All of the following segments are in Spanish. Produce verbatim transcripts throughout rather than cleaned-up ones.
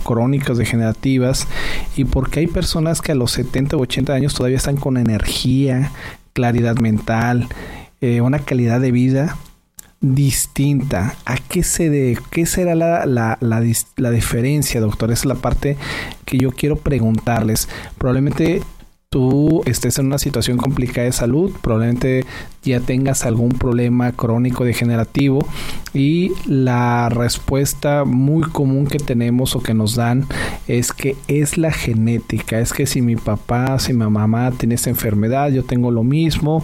crónicas degenerativas y por qué hay personas que a los setenta o ochenta años todavía están con energía, claridad mental, eh, una calidad de vida distinta. ¿A qué se de qué será la, la, la, la diferencia, doctor? Esa es la parte que yo quiero preguntarles. Probablemente tú estés en una situación complicada de salud, probablemente ya tengas algún problema crónico degenerativo y la respuesta muy común que tenemos o que nos dan es que es la genética, es que si mi papá, si mi mamá tiene esa enfermedad, yo tengo lo mismo,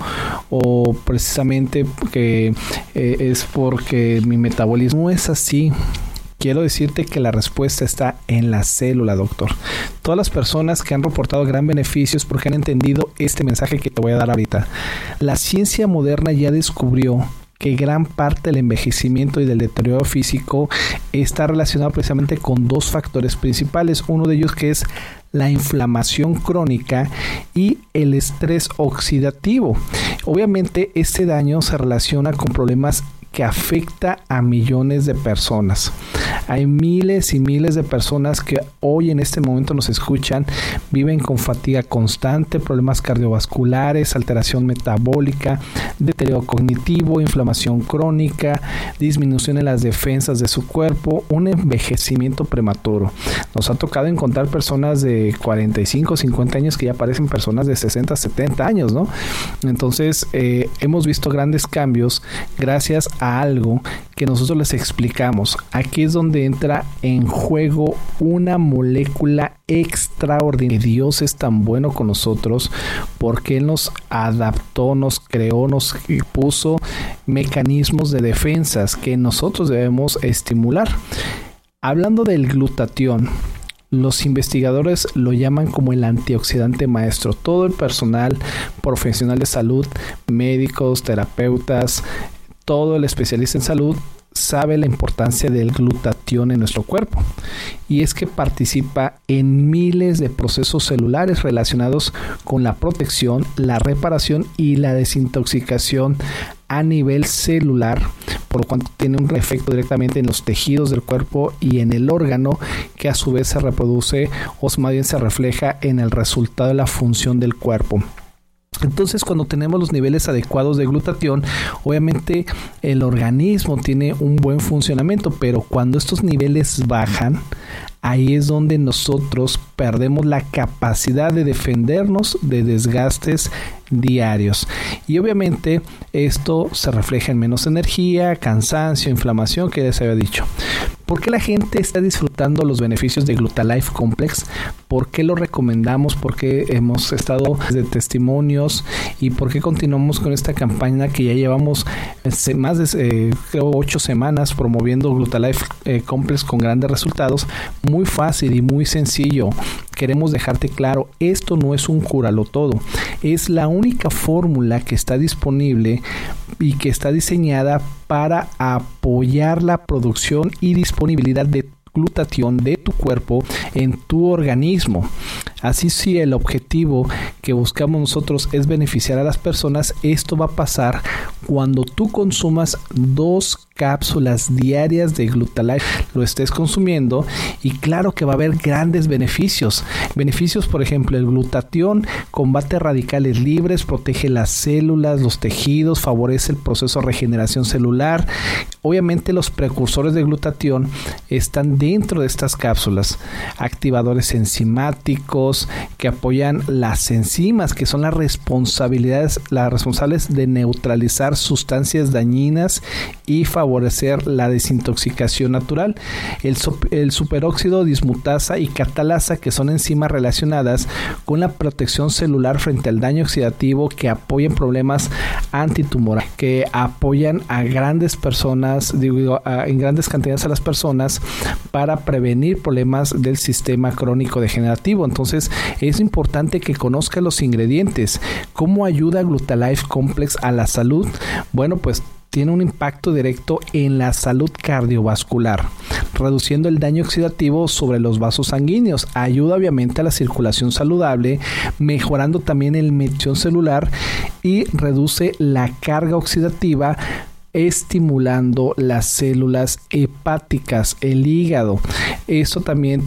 o precisamente que eh, es porque mi metabolismo es así. Quiero decirte que la respuesta está en la célula, doctor. Todas las personas que han reportado gran beneficio es porque han entendido este mensaje que te voy a dar ahorita. La ciencia moderna ya descubrió que gran parte del envejecimiento y del deterioro físico está relacionado precisamente con dos factores principales. Uno de ellos que es la inflamación crónica y el estrés oxidativo. Obviamente este daño se relaciona con problemas que afecta a millones de personas. Hay miles y miles de personas que hoy en este momento nos escuchan, viven con fatiga constante, problemas cardiovasculares, alteración metabólica, deterioro cognitivo, inflamación crónica, disminución en las defensas de su cuerpo, un envejecimiento prematuro. Nos ha tocado encontrar personas de cuarenta y cinco, cincuenta años que ya parecen personas de sesenta, setenta años, ¿no? Entonces, eh, hemos visto grandes cambios gracias a algo que nosotros les explicamos. Aquí es donde entra en juego una molécula extraordinaria. Dios es tan bueno con nosotros porque Él nos adaptó, nos creó, nos puso mecanismos de defensas que nosotros debemos estimular. Hablando del glutatión, los investigadores lo llaman como el antioxidante maestro. Todo el personal profesional de salud, médicos, terapeutas, todo el especialista en salud sabe la importancia del glutatión en nuestro cuerpo, y es que participa en miles de procesos celulares relacionados con la protección, la reparación y la desintoxicación a nivel celular, por lo cual tiene un efecto directamente en los tejidos del cuerpo y en el órgano, que a su vez se reproduce o más bien se refleja en el resultado de la función del cuerpo. Entonces, cuando tenemos los niveles adecuados de glutatión, obviamente el organismo tiene un buen funcionamiento, pero cuando estos niveles bajan, ahí es donde nosotros perdemos la capacidad de defendernos de desgastes diarios. Y obviamente esto se refleja en menos energía, cansancio, inflamación, que ya se había dicho. ¿Por qué la gente está disfrutando los beneficios de Glutalife Complex? ¿Por qué lo recomendamos? ¿Por qué hemos estado de testimonios? ¿Y por qué continuamos con esta campaña que ya llevamos más de eh, creo ocho semanas promoviendo Glutalife eh, Complex con grandes resultados? Muy fácil y muy sencillo. Queremos dejarte claro, esto no es un cúralo todo. Es la única fórmula que está disponible y que está diseñada para apoyar la producción y disponibilidad de glutatión de tu cuerpo en tu organismo. Así, si el objetivo que buscamos nosotros es beneficiar a las personas, esto va a pasar cuando tú consumas dos cápsulas diarias de Glutalife, lo estés consumiendo, y claro que va a haber grandes beneficios. Beneficios, por ejemplo, el glutatión combate radicales libres, protege las células, los tejidos, favorece el proceso de regeneración celular. Obviamente los precursores de glutatión están dentro de estas cápsulas, activadores enzimáticos que apoyan las enzimas, que son las responsabilidades, las responsables de neutralizar sustancias dañinas y favorecer la desintoxicación natural. El, el superóxido dismutasa y catalasa, que son enzimas relacionadas con la protección celular frente al daño oxidativo, que apoyan problemas antitumorales, que apoyan a grandes personas, digo, a, en grandes cantidades a las personas para prevenir problemas del sistema crónico degenerativo. Entonces es importante que conozcas los ingredientes. ¿Cómo ayuda Glutalife Complex a la salud? Bueno, pues tiene un impacto directo en la salud cardiovascular, reduciendo el daño oxidativo sobre los vasos sanguíneos. Ayuda obviamente a la circulación saludable, mejorando también el medición celular, y reduce la carga oxidativa, estimulando las células hepáticas, el hígado. Esto también